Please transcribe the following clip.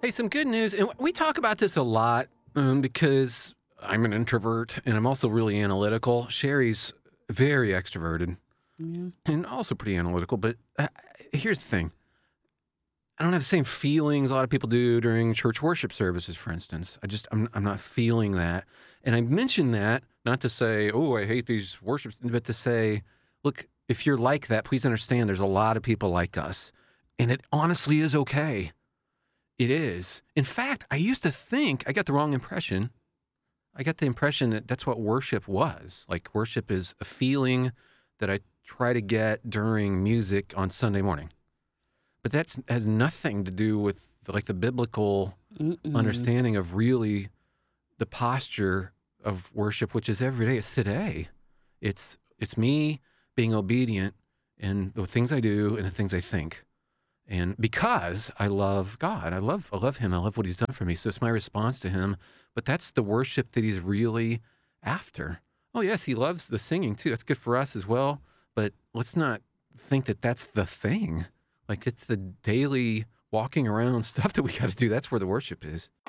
Hey, some good news. And we talk about this a lot because I'm an introvert and I'm also really analytical. Sherry's very extroverted Yeah. and also pretty analytical. But here's the thing, I don't have the same feelings a lot of people do during church worship services, for instance. I'm not feeling that. And I mention that not to say, oh, I hate these worships, but to say, look, if you're like that, please understand there's a lot of people like us. And it honestly is okay. It is. In fact, I used to think I got the wrong impression. I got the impression that that's what worship was. Like worship is a feeling that I try to get during music on Sunday morning. But that has nothing to do with like the biblical Mm-mm. understanding of really the posture of worship, which is every day. It's today. It's me being obedient in the things I do and the things I think. And because I love God, I love him. I love what he's done for me. So it's my response to him. But that's the worship that he's really after. Oh, yes, he loves the singing too. That's good for us as well. But let's not think that that's the thing. Like it's the daily walking around stuff that we got to do. That's where the worship is.